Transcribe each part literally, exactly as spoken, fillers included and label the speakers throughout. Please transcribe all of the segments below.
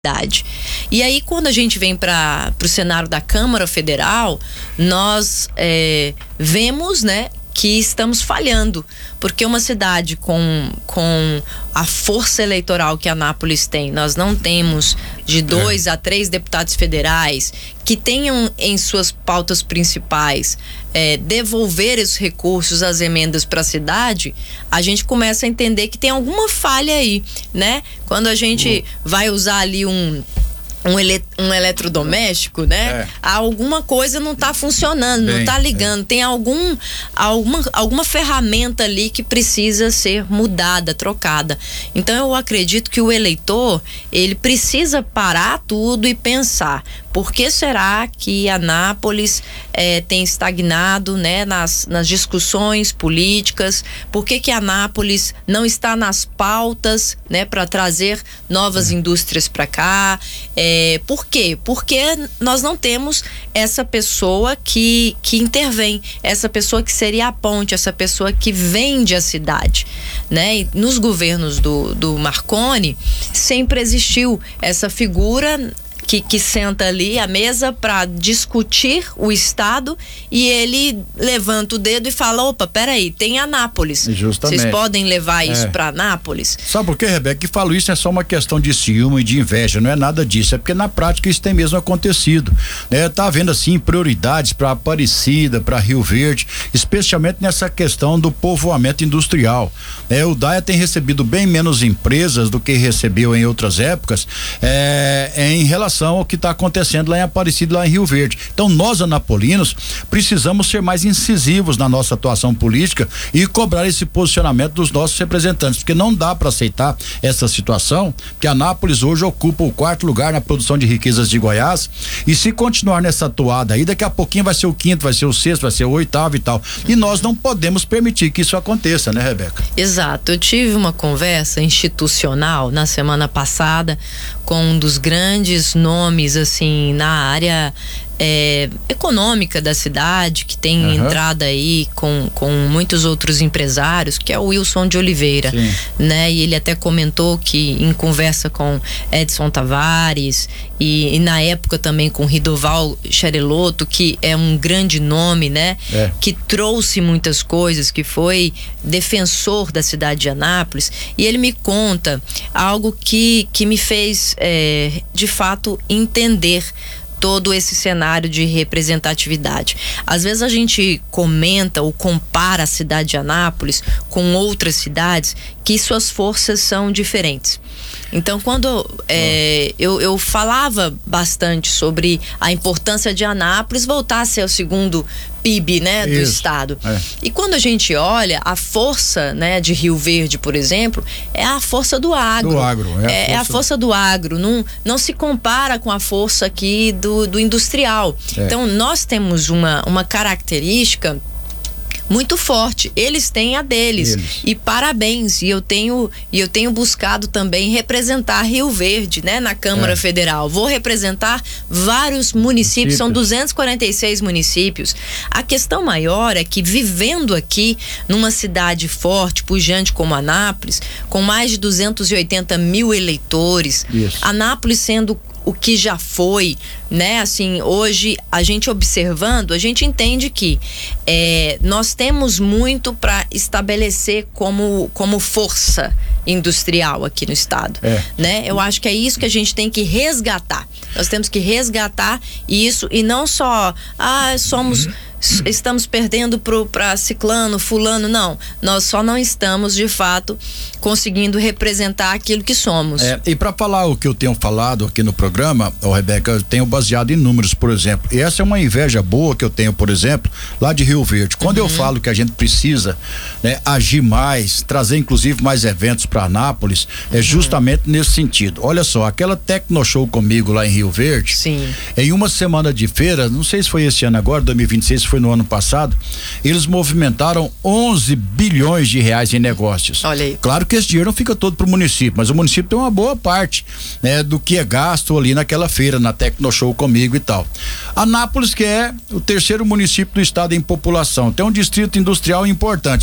Speaker 1: E aí, quando a gente vem para o cenário da Câmara Federal, nós é, vemos, né, que estamos falhando, porque uma cidade com, com a força eleitoral que Anápolis tem, nós não temos de dois é. a três deputados federais que tenham em suas pautas principais é, devolver esses recursos, as emendas para a cidade, a gente começa a entender que tem alguma falha aí, né? Quando a gente uhum. vai usar ali um Um, ele, um eletrodoméstico, né? É. Alguma coisa não está funcionando, Bem, não está ligando. É. Tem algum, alguma, alguma ferramenta ali que precisa ser mudada, trocada. Então eu acredito que o eleitor, ele precisa parar tudo e pensar: por que será que Anápolis é, tem estagnado, né, nas, nas discussões políticas? Por que que Anápolis não está nas pautas, né, para trazer novas é. indústrias para cá? É, É, por quê? Porque nós não temos essa pessoa que, que intervém, essa pessoa que seria a ponte, essa pessoa que vende a cidade, né? E nos governos do, do Marconi sempre existiu essa figura Que, que senta ali à mesa para discutir o Estado, e ele levanta o dedo e fala: opa, peraí, tem Anápolis.
Speaker 2: Justamente.
Speaker 1: Vocês podem levar isso
Speaker 2: é. para
Speaker 1: Anápolis?
Speaker 2: Sabe por quê, Rebeca? Que falo isso é só uma questão de ciúme e de inveja, não é nada disso, é porque na prática isso tem mesmo acontecido, né? Tá havendo assim prioridades para Aparecida, para Rio Verde, especialmente nessa questão do povoamento industrial, né? O DAIA tem recebido bem menos empresas do que recebeu em outras épocas, é, em relação ao que está acontecendo lá em Aparecida, lá em Rio Verde. Então nós, anapolinos, precisamos ser mais incisivos na nossa atuação política e cobrar esse posicionamento dos nossos representantes, porque não dá para aceitar essa situação, que Anápolis hoje ocupa o quarto lugar na produção de riquezas de Goiás, e se continuar nessa toada aí, daqui a pouquinho vai ser o quinto, vai ser o sexto, vai ser o oitavo e tal, e nós não podemos permitir que isso aconteça, né, Rebeca?
Speaker 1: Exato, eu tive uma conversa institucional na semana passada com um dos grandes nomes assim na área é, econômica da cidade, que tem uhum. entrada aí com, com muitos outros empresários, que é o Wilson de Oliveira, Sim. né? E ele até comentou que em conversa com Edson Tavares e, e na época também com Ridoval Xarelotto, que é um grande nome, né? É. Que trouxe muitas coisas, que foi defensor da cidade de Anápolis, e ele me conta algo que, que me fez é, de fato entender todo esse cenário de representatividade. Às vezes a gente comenta ou compara a cidade de Anápolis com outras cidades que suas forças são diferentes. Então, quando é, eu, eu falava bastante sobre a importância de Anápolis voltar a ser o segundo P I B, né, do Isso. estado. É. E quando a gente olha a força, né, de Rio Verde, por exemplo, é a força do agro.
Speaker 2: Do agro, é a,
Speaker 1: é, força... é a força do agro. Não, não se compara com a força aqui do, do industrial. É. Então, nós temos uma, uma característica muito forte. Eles têm a deles. Eles. E parabéns. E eu tenho, e eu tenho buscado também representar Rio Verde, né, na Câmara é. Federal. Vou representar vários municípios, municípios, são duzentos e quarenta e seis municípios. A questão maior é que, vivendo aqui numa cidade forte, pujante como Anápolis, com mais de duzentos e oitenta mil eleitores, Isso. Anápolis sendo o que já foi, né? Assim, hoje a gente observando, a gente entende que é, nós temos muito para estabelecer como, como força industrial aqui no estado, é. né? Eu acho que é isso que a gente tem que resgatar. Nós temos que resgatar isso, e não só, ah, somos uhum. estamos perdendo para ciclano, fulano, não. Nós só não estamos, de fato, conseguindo representar aquilo que somos.
Speaker 2: É, e para falar o que eu tenho falado aqui no programa, oh, Rebeca, eu tenho baseado em números, por exemplo. E essa é uma inveja boa que eu tenho, por exemplo, lá de Rio Verde. Quando uhum. eu falo que a gente precisa, né, agir mais, trazer inclusive mais eventos para Anápolis, uhum. é justamente nesse sentido. Olha só, aquela Tecnoshow comigo lá em Rio Verde,
Speaker 1: Sim.
Speaker 2: em uma semana de feira, não sei se foi esse ano agora, dois mil e vinte e seis, foi no ano passado, eles movimentaram onze bilhões de reais em negócios.
Speaker 1: Olha aí.
Speaker 2: Claro que esse dinheiro não fica todo pro município, mas o município tem uma boa parte, né, do que é gasto ali naquela feira, na Tecnoshow comigo e tal. Anápolis, que é o terceiro município do estado em população, tem um distrito industrial importante.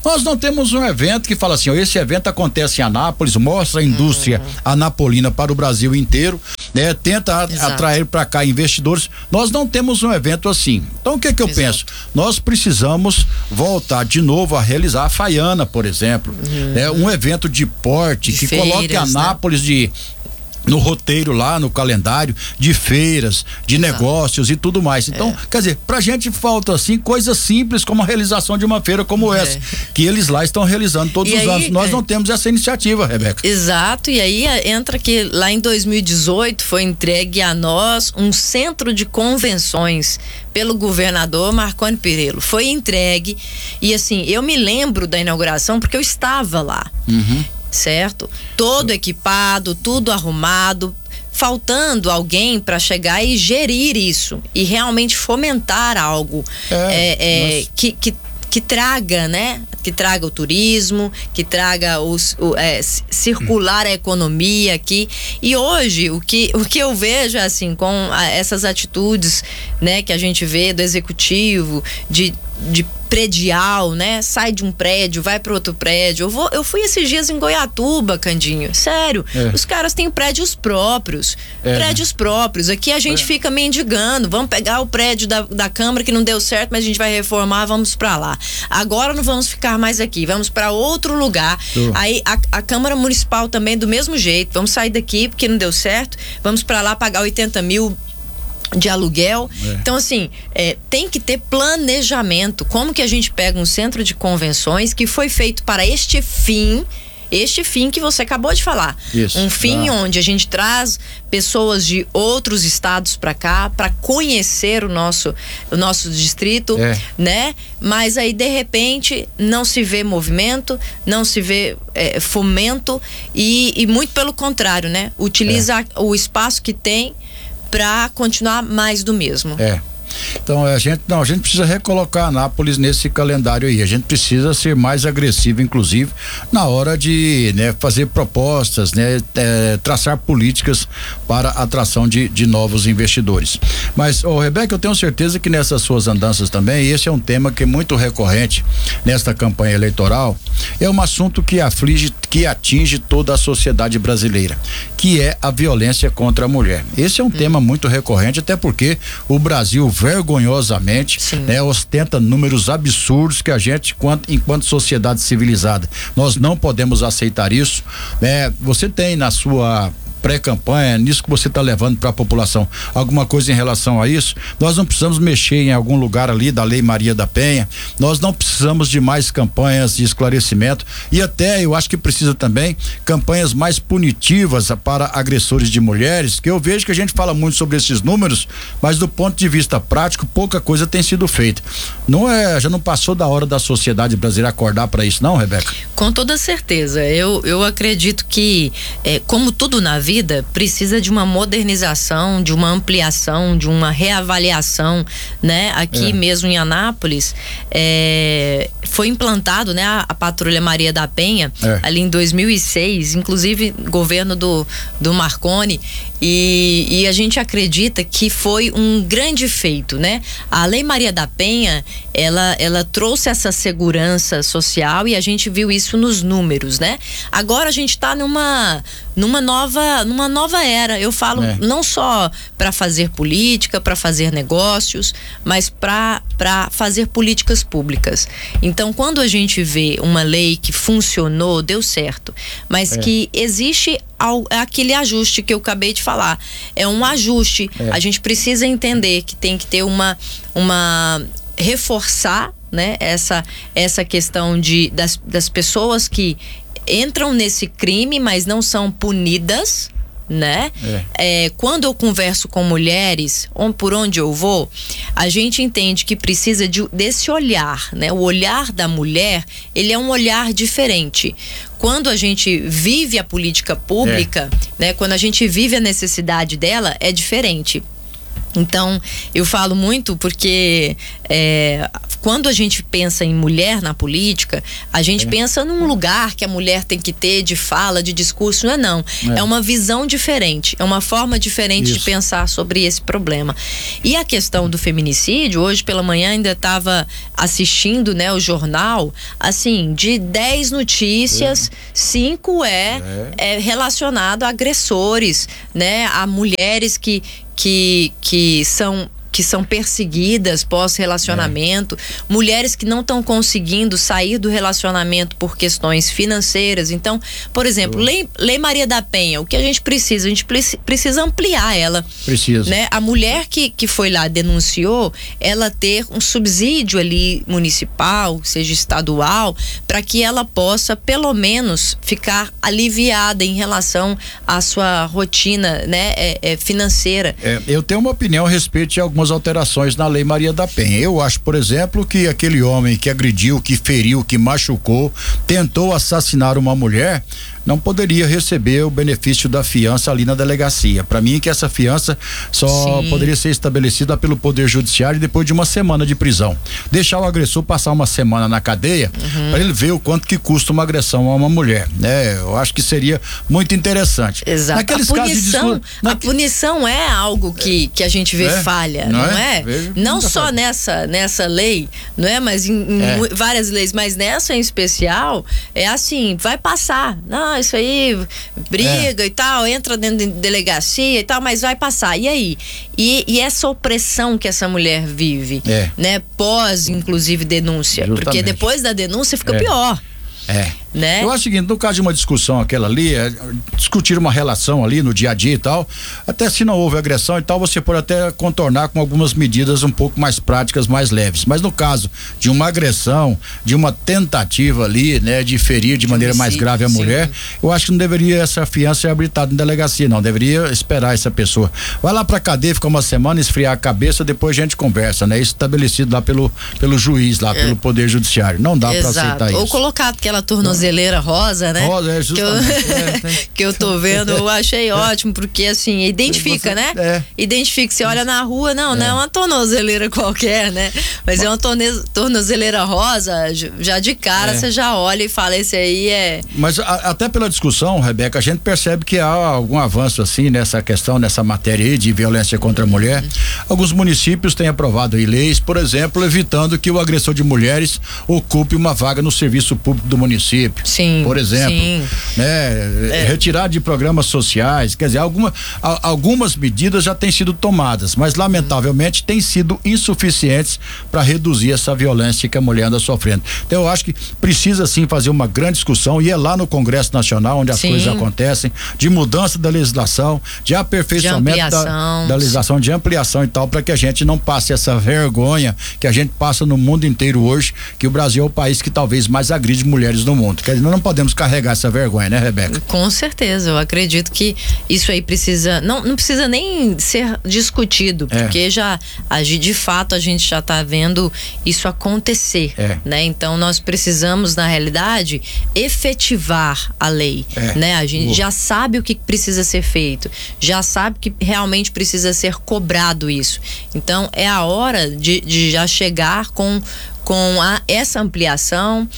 Speaker 2: Nós não temos um evento que fala assim, ó, esse evento acontece em Anápolis, mostra a indústria uhum. anapolina para o Brasil inteiro, né? Tenta a, atrair para cá investidores. Nós não temos um evento assim. Então o que que eu Exato. penso? Nós precisamos voltar de novo a realizar a Faiana, por exemplo, uhum. né? Um evento de porte de que feiras, coloque Anápolis né? de no roteiro lá, no calendário de feiras, de Exato. negócios e tudo mais. Então, é. quer dizer, pra gente falta assim coisas simples como a realização de uma feira como é. essa, que eles lá estão realizando todos e os aí, anos. Nós é. não temos essa iniciativa, Rebeca.
Speaker 1: Exato, e aí entra que lá em dois mil e dezoito foi entregue a nós um centro de convenções pelo governador Marconi Perillo. Foi entregue e assim, eu me lembro da inauguração porque eu estava lá. Uhum. Certo? Todo equipado, tudo arrumado, faltando alguém para chegar e gerir isso e realmente fomentar algo é, é, é, que, que, que traga, né? Que traga o turismo, que traga os, o, é, circular a economia aqui. E hoje o que, o que eu vejo assim com a, essas atitudes, né? Que a gente vê do executivo de de predial, né? Sai de um prédio, vai para outro prédio. Eu vou, eu fui esses dias em Goiatuba, Candinho. Sério, é. os caras têm prédios próprios, é. prédios próprios. Aqui a gente é. fica mendigando. Vamos pegar o prédio da, da Câmara que não deu certo, mas a gente vai reformar, vamos para lá. Agora não vamos ficar mais aqui, vamos para outro lugar. Uh. Aí a, a Câmara Municipal também do mesmo jeito. Vamos sair daqui porque não deu certo, vamos para lá pagar oitenta mil de aluguel. É. Então assim, é, tem que ter planejamento. Como que a gente pega um centro de convenções que foi feito para este fim, este fim que você acabou de falar. Isso. Um fim ah. onde a gente traz pessoas de outros estados para cá para conhecer o nosso o nosso distrito, é. né? Mas aí de repente não se vê movimento, não se vê é, fomento e, e muito pelo contrário, né? Utiliza é. o espaço que tem para continuar mais do mesmo.
Speaker 2: É. Então a gente não, a gente precisa recolocar Anápolis nesse calendário aí. A gente precisa ser mais agressivo, inclusive, na hora de, né, fazer propostas, né, é, traçar políticas para a atração de, de novos investidores. Mas, ô, Rebeca, eu tenho certeza que nessas suas andanças também, esse é um tema que é muito recorrente nesta campanha eleitoral. É um assunto que aflige, que atinge toda a sociedade brasileira, que é a violência contra a mulher. Esse é um hum. tema muito recorrente, até porque o Brasil vergonhosamente, né, ostenta números absurdos que a gente, enquanto, enquanto sociedade civilizada, nós não podemos aceitar isso, né? Você tem na sua pré-campanha, nisso que você está levando para a população, alguma coisa em relação a isso? Nós não precisamos mexer em algum lugar ali da Lei Maria da Penha, nós não precisamos de mais campanhas de esclarecimento e até eu acho que precisa também campanhas mais punitivas para agressores de mulheres, que eu vejo que a gente fala muito sobre esses números, mas do ponto de vista prático, pouca coisa tem sido feita. Não é, já não passou da hora da sociedade brasileira acordar para isso, não, Rebeca?
Speaker 1: Com toda certeza, eu, eu acredito que, é, como tudo na vida, precisa de uma modernização, de uma ampliação, de uma reavaliação, né? Aqui é. mesmo em Anápolis, é, foi implantado, né? A, a Patrulha Maria da Penha, é. ali em dois mil e seis, inclusive governo do, do Marconi, e, e a gente acredita que foi um grande feito, né? A Lei Maria da Penha, ela, ela trouxe essa segurança social e a gente viu isso nos números, né? Agora a gente está numa numa nova numa nova era. Eu falo é. não só para fazer política, para fazer negócios, mas para para fazer políticas públicas. Então, quando a gente vê uma lei que funcionou, deu certo, mas é. que existe ao, aquele ajuste que eu acabei de falar, é um ajuste. É. A gente precisa entender que tem que ter uma uma reforçar, né, essa essa questão de das, das pessoas que entram nesse crime, mas não são punidas, né? É. É, quando eu converso com mulheres, on, por onde eu vou, a gente entende que precisa de, desse olhar, né? O olhar da mulher, ele é um olhar diferente. Quando a gente vive a política pública, é. né? Quando a gente vive a necessidade dela, é diferente. Então, eu falo muito porque é, quando a gente pensa em mulher na política, a gente é. pensa num lugar que a mulher tem que ter de fala, de discurso, não é não. É, é uma visão diferente, é uma forma diferente Isso. de pensar sobre esse problema. E a questão do feminicídio, hoje pela manhã ainda estava assistindo, né, o jornal, assim, de dez notícias, é. cinco é, é. é relacionado a agressores, né, a mulheres que, que, que são que são perseguidas pós-relacionamento, é. mulheres que não estão conseguindo sair do relacionamento por questões financeiras. Então, por exemplo, lei, lei Maria da Penha, o que a gente precisa? A gente precisa ampliar ela.
Speaker 2: Precisa.
Speaker 1: Né? A mulher que, que foi lá, denunciou, ela ter um subsídio ali municipal, seja estadual, para que ela possa, pelo menos, ficar aliviada em relação à sua rotina, né, é, é, financeira.
Speaker 2: É, eu tenho uma opinião a respeito de algumas alterações na Lei Maria da Penha. Eu acho, por exemplo, que aquele homem que agrediu, que feriu, que machucou, tentou assassinar uma mulher, não poderia receber o benefício da fiança ali na delegacia. Para mim, que essa fiança só Sim. poderia ser estabelecida pelo Poder Judiciário depois de uma semana de prisão. Deixar o agressor passar uma semana na cadeia, uhum. para ele ver o quanto que custa uma agressão a uma mulher, né? Eu acho que seria muito interessante.
Speaker 1: Exato. Naqueles a punição, casos de... Na... a punição é algo que, que a gente vê é, falha, não, não é? é? Não só nessa, nessa lei, não é? Mas em, em é. várias leis, mas nessa em especial, é assim, vai passar. Não, isso aí, briga é. e tal, entra dentro de delegacia e tal, mas vai passar. E aí? E, e essa opressão que essa mulher vive, é. né? Pós, inclusive, denúncia. Justamente. Porque depois da denúncia fica é. pior.
Speaker 2: É.
Speaker 1: Né?
Speaker 2: Eu acho o seguinte, no caso de uma discussão aquela ali, é, discutir uma relação ali no dia a dia e tal, até se não houve agressão e tal, você pode até contornar com algumas medidas um pouco mais práticas, mais leves. Mas no caso de uma agressão, de uma tentativa ali, né, de ferir de maneira mais grave a mulher, sim. eu acho que não deveria essa fiança ser habilitada em delegacia, não. Deveria esperar essa pessoa. Vai lá pra cadeia, fica uma semana, esfriar a cabeça, depois a gente conversa, né? Isso estabelecido lá pelo, pelo juiz, lá é. pelo Poder Judiciário. Não dá Exato. pra aceitar isso.
Speaker 1: Ou colocar aquela tornozeleira rosa, né?
Speaker 2: Rosa, é,
Speaker 1: que eu, é, tem... que eu tô vendo, eu achei é. ótimo, porque assim, identifica, você, né? É. Identifica, você olha na rua, não, é. não é uma tornozeleira qualquer, né? Mas é uma torne, tornozeleira rosa, já de cara é. você já olha e fala, esse aí é...
Speaker 2: Mas a, até pela discussão, Rebeca, a gente percebe que há algum avanço assim nessa questão, nessa matéria aí de violência contra a mulher. Uhum. Alguns municípios têm aprovado aí leis, por exemplo, evitando que o agressor de mulheres ocupe uma vaga no serviço público do município.
Speaker 1: Sim,
Speaker 2: por exemplo,
Speaker 1: sim.
Speaker 2: né? É. Retirar de programas sociais, quer dizer, alguma, a, algumas medidas já têm sido tomadas, mas lamentavelmente têm sido insuficientes para reduzir essa violência que a mulher anda sofrendo. Então eu acho que precisa sim fazer uma grande discussão, e é lá no Congresso Nacional onde as sim. coisas acontecem, de mudança da legislação, de aperfeiçoamento de da, da legislação, de ampliação e tal, para que a gente não passe essa vergonha que a gente passa no mundo inteiro hoje, que o Brasil é o país que talvez mais agride mulheres no mundo. Quer dizer, nós não podemos carregar essa vergonha, né, Rebeca?
Speaker 1: Com certeza, eu acredito que isso aí precisa, não, não precisa nem ser discutido, é. porque já, de fato, a gente já está vendo isso acontecer, é. né? Então nós precisamos, na realidade, efetivar a lei, é. né? A gente uh. já sabe o que precisa ser feito, já sabe que realmente precisa ser cobrado isso. Então é a hora de, de já chegar com com a, essa ampliação,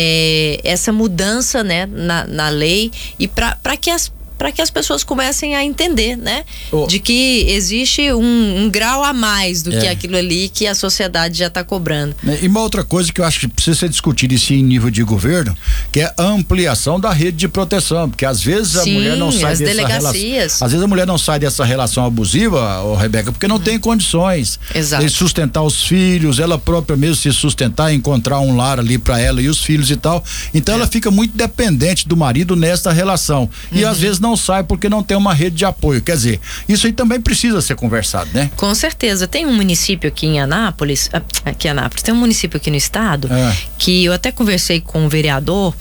Speaker 1: é, essa mudança, né, na, na lei, e para que as para que as pessoas comecem a entender, né? Oh. De que existe um, um grau a mais do é. que aquilo ali que a sociedade já está cobrando.
Speaker 2: E uma outra coisa que eu acho que precisa ser discutida em nível de governo, que é a ampliação da rede de proteção, porque às vezes a
Speaker 1: Sim,
Speaker 2: mulher não sai
Speaker 1: as
Speaker 2: dessa
Speaker 1: delegacias.
Speaker 2: relação. Às vezes a mulher não sai dessa relação abusiva, oh, Rebeca, porque não hum. tem condições
Speaker 1: Exato.
Speaker 2: de sustentar os filhos, ela própria mesmo se sustentar, encontrar um lar ali para ela e os filhos e tal. Então é. ela fica muito dependente do marido nessa relação. Uhum. E às vezes não sai porque não tem uma rede de apoio. Quer dizer, isso aí também precisa ser conversado, né?
Speaker 1: Com certeza. Tem um município aqui em Anápolis, aqui em Anápolis, tem um município aqui no estado é. que eu até conversei com um vereador,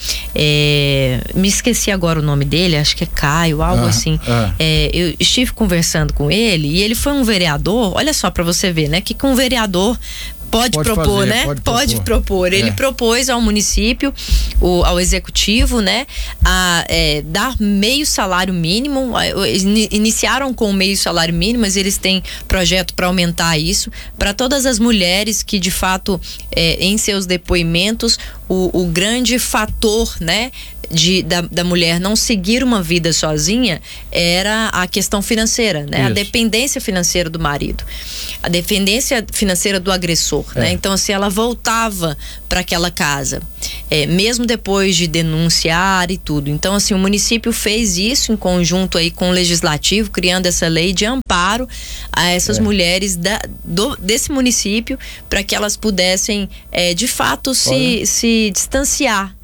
Speaker 1: é, me esqueci agora o nome dele, acho que é Caio, algo ah, assim. Ah. É, eu estive conversando com ele e ele foi um vereador, olha só pra você ver, né? Que com um vereador Pode, pode propor, fazer, né? Pode, pode propor. propor. Ele é. propôs ao município, o, ao executivo, né, a é, dar meio salário mínimo. Iniciaram com meio salário mínimo, mas eles têm projeto para aumentar isso para todas as mulheres que, de fato, é, em seus depoimentos, o, o grande fator, né, de, da, da mulher não seguir uma vida sozinha era a questão financeira, né? Isso. A dependência financeira do marido, a dependência financeira do agressor, é. né? Então, se ela voltava para aquela casa, é, mesmo depois de denunciar e tudo. Então, assim, o município fez isso em conjunto aí com o legislativo, criando essa lei de amparo a essas é. mulheres da, do, desse município, para que elas pudessem, é, de fato, se, se distanciar